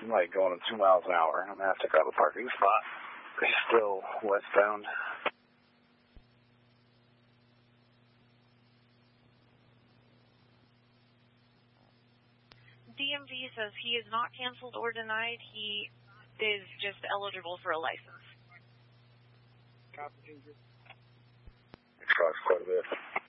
like going at 2 miles an hour. I'm going to have to grab a parking spot. He's still westbound. DMV says he is not canceled or denied. He is just eligible for a license. It costs quite a bit.